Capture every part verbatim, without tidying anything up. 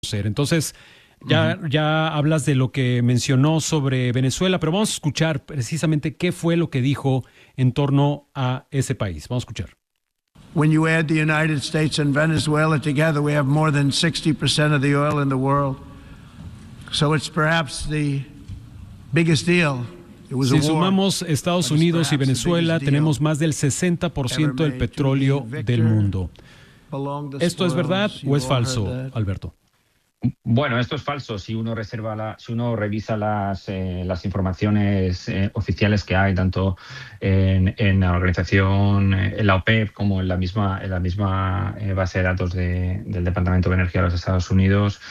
Entonces, ya, uh-huh. ya hablas de lo que mencionó sobre Venezuela, pero vamos a escuchar precisamente qué fue lo que dijo en torno a ese país. Vamos a escuchar. When you add the United States and Venezuela together, we have more than sixty percent of the oil in the world. So it's perhaps the biggest deal. Si sumamos Estados Unidos y Venezuela, tenemos más del sesenta por ciento del petróleo del mundo. ¿Esto es verdad o es falso, Alberto? Bueno, esto es falso. Si uno reserva la, si uno revisa las, eh, las informaciones eh, oficiales que hay, tanto en, en la organización, en la OPEP, como en la misma, en la misma eh, base de datos de, del Departamento de Energía de los Estados Unidos,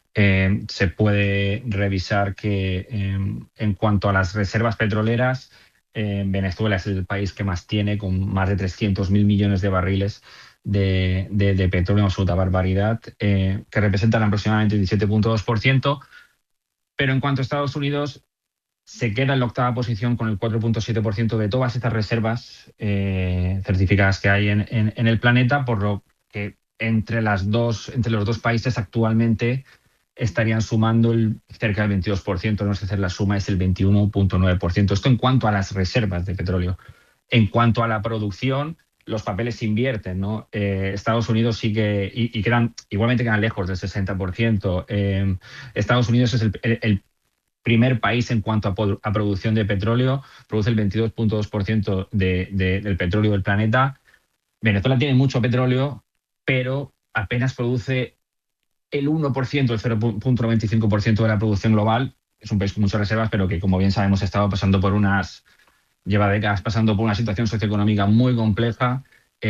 eh, se puede revisar que eh, en cuanto a las reservas petroleras, eh, Venezuela es el país que más tiene, con más de trescientos mil millones de barriles De, de, de petróleo, una absoluta barbaridad, eh, que representan aproximadamente el diecisiete punto dos por ciento, pero en cuanto a Estados Unidos, se queda en la octava posición con el cuatro punto siete por ciento de todas estas reservas eh, certificadas que hay en, en, en el planeta, por lo que entre, las dos, entre los dos países actualmente estarían sumando el, cerca del veintidós por ciento, no es hacer la suma, es el veintiuno punto nueve por ciento. Esto en cuanto a las reservas de petróleo. En cuanto a la producción, los papeles se invierten, ¿no? Eh, Estados Unidos sí que, y, y quedan, igualmente quedan lejos del sesenta por ciento. Eh, Estados Unidos es el, el, el primer país en cuanto a, a producción de petróleo, produce el veintidós punto dos por ciento de, de, del petróleo del planeta. Venezuela tiene mucho petróleo, pero apenas produce el uno por ciento, el cero punto noventa y cinco por ciento de la producción global. Es un país con muchas reservas, pero que, como bien sabemos, ha estado pasando por unas... lleva décadas pasando por una situación socioeconómica muy compleja,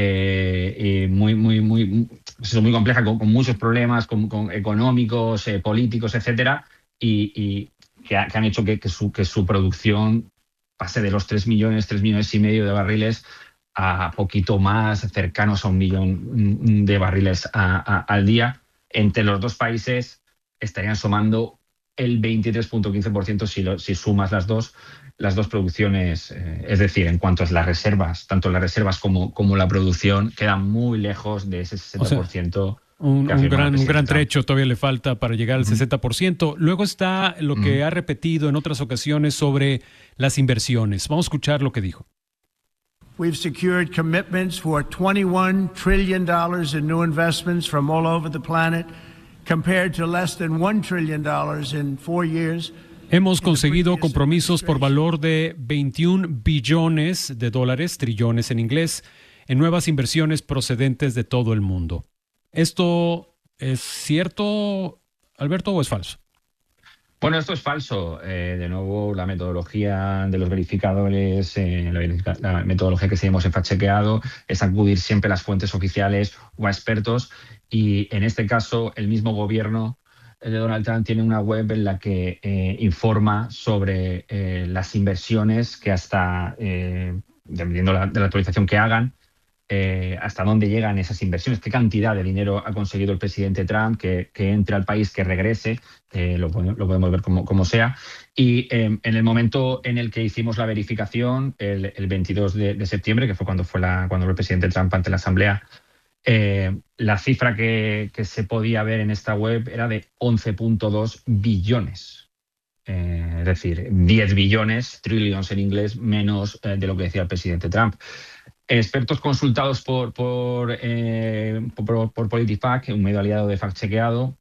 eh, y muy, muy, muy, muy compleja, con, con muchos problemas con, con económicos, eh, políticos, etcétera, y, y que, ha, que han hecho que, que, su, que su producción pase de los tres millones, tres millones y medio de barriles a poquito más, cercanos a un millón de barriles a, a, al día. Entre los dos países estarían sumando el veintitrés punto quince por ciento si, lo, si sumas las dos, las dos producciones. Eh, es decir, en cuanto a las reservas, tanto las reservas como, como la producción, quedan muy lejos de ese sesenta por ciento. O sea, un, un, gran, un gran trecho todavía le falta para llegar al uh-huh. sesenta por ciento. Luego está lo que uh-huh. ha repetido en otras ocasiones sobre las inversiones. Vamos a escuchar lo que dijo. We've secured commitments for twenty-one trillion dollars in new investments from all over the planet, compared to less than one trillion dollars in four years. Hemos conseguido compromisos por valor de veintiún billones de dólares, trillones en inglés, en nuevas inversiones procedentes de todo el mundo. ¿Esto es cierto, Alberto, o es falso? Bueno, esto es falso. Eh, de nuevo, la metodología de los verificadores, eh, la, verifica- la metodología que seguimos en fact-chequeado es acudir siempre a las fuentes oficiales o a expertos, y en este caso el mismo gobierno de Donald Trump tiene una web en la que eh, informa sobre eh, las inversiones que hasta, eh, dependiendo la, de la actualización que hagan, eh, hasta dónde llegan esas inversiones, qué cantidad de dinero ha conseguido el presidente Trump que, que entre al país, que regrese, eh, lo, lo podemos ver como, como sea. Y eh, en el momento en el que hicimos la verificación, el, el veintidós de, de septiembre, que fue cuando fue la, cuando el presidente Trump ante la Asamblea, Eh, la cifra que, que se podía ver en esta web era de once punto dos billones. Eh, es decir, diez billones, trillions en inglés, menos eh, de lo que decía el presidente Trump. Expertos consultados por, por, eh, por, por PolitiFact, un medio aliado de fact-chequeado,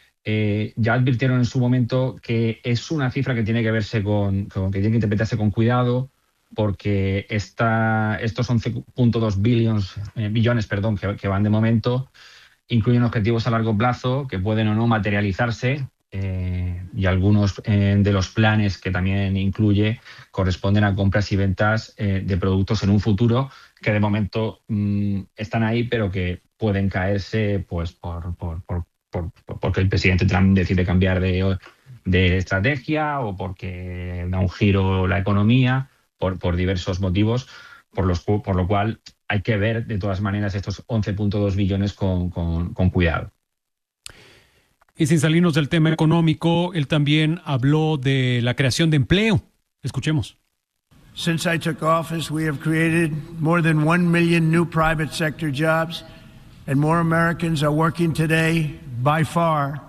eh, ya advirtieron en su momento que es una cifra que tiene que verse con, con que tiene que interpretarse con cuidado, porque esta, estos once punto dos billones, eh, billones perdón, que, que van de momento incluyen objetivos a largo plazo que pueden o no materializarse, eh, y algunos eh, de los planes que también incluye corresponden a compras y ventas eh, de productos en un futuro que de momento mmm, están ahí, pero que pueden caerse pues por, por, por, por, por porque el presidente Trump decide cambiar de, de estrategia, o porque da un giro la economía, Por, por diversos motivos, por, los, por lo cual hay que ver de todas maneras estos once punto dos billones con, con, con cuidado. Y sin salirnos del tema económico, él también habló de la creación de empleo. Escuchemos. Since I took office, we have created more than one million new private sector jobs, and more Americans are working today, by far,